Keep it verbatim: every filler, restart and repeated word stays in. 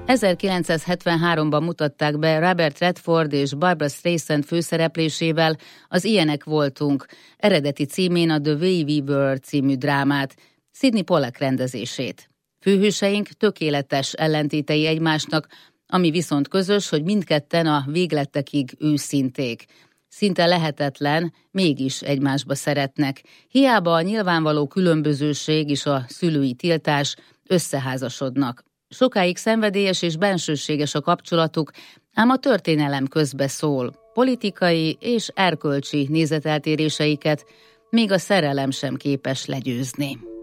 ezerkilencszázhetvenháromban mutatták be Robert Redford és Barbra Streisand főszereplésével az Ilyenek voltunk, eredeti címén a The Way We Were című drámát, Sydney Pollack rendezését. Főhőseink tökéletes ellentétei egymásnak, ami viszont közös, hogy mindketten a végletekig őszinték. Szinte lehetetlen, mégis egymásba szeretnek. Hiába a nyilvánvaló különbözőség és a szülői tiltás, összeházasodnak. Sokáig szenvedélyes és bensőséges a kapcsolatuk, ám a történelem közbe szól. Politikai és erkölcsi nézeteltéréseiket még a szerelem sem képes legyőzni.